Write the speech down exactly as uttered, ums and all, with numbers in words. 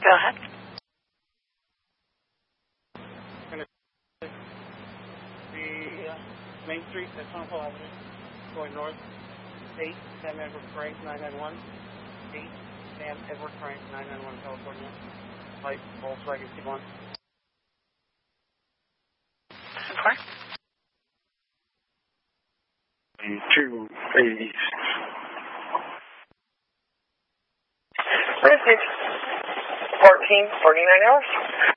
Go ahead. The uh, Main Street at Tonopah Avenue, going north, eight Sam Edward Frank, nine nine one. eight Sam Edward Frank, nine nine one, California. Light Volkswagen Tiguan. Okay. Two eighty. Received. fourteen forty-nine hours.